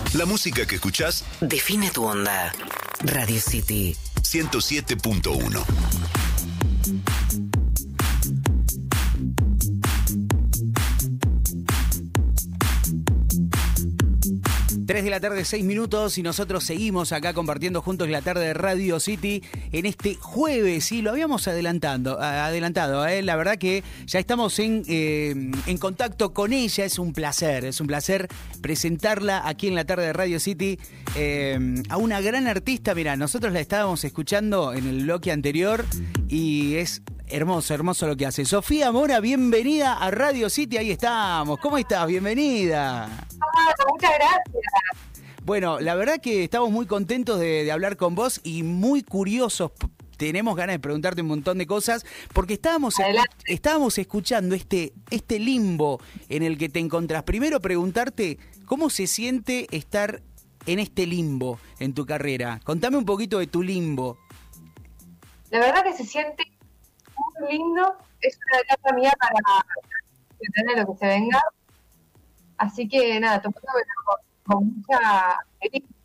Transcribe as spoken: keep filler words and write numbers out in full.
La música que escuchás define tu onda. Radio City ciento siete punto uno. tres de la tarde, seis minutos, y nosotros seguimos acá compartiendo juntos la tarde de Radio City en este jueves. Sí, lo habíamos adelantando, adelantado, ¿eh? La verdad que ya estamos en, eh, en contacto con ella. Es un placer, es un placer presentarla aquí en la tarde de Radio City, eh, a una gran artista. Mira, nosotros la estábamos escuchando en el bloque anterior y es hermoso, hermoso lo que hace. Sofía Mora, bienvenida a Radio City, ahí estamos. ¿Cómo estás? Bienvenida. Ah, muchas gracias. Bueno, la verdad que estamos muy contentos de, de hablar con vos y muy curiosos. Tenemos ganas de preguntarte un montón de cosas porque estábamos, estábamos escuchando este, este limbo en el que te encontrás. Primero preguntarte cómo se siente estar en este limbo en tu carrera. Contame un poquito de tu limbo. La verdad que se siente muy lindo. Es una etapa mía para entender lo que se venga. Así que nada, tomando con, con mucha felicidad.